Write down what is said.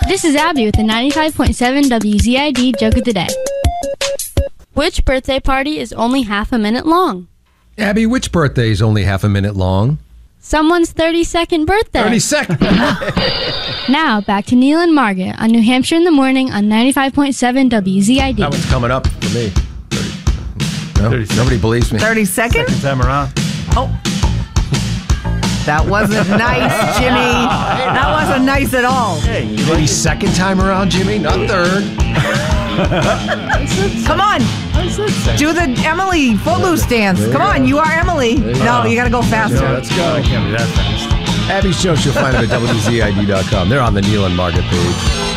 This is Abby with the 95.7 WZID joke of the day. Which birthday party is only half a minute long? Abby, which birthday is only half a minute long? Someone's 32nd birthday. 32nd. Now, back to Neil and Margaret on New Hampshire in the Morning on 95.7 WZID. That one's coming up for me. No, 30 nobody believes me. 32nd? Second time around. Oh. That wasn't nice, Jimmy. That wasn't nice at all. Hey, Maybe second time around, Jimmy, not third. Come on. Do the Emily Footloose dance. Come on, you are Emily. No, you got to go faster. Let's go. I can't be that fast. Abby's show, she'll find it at WZID.com. They're on the Neil and Margaret page.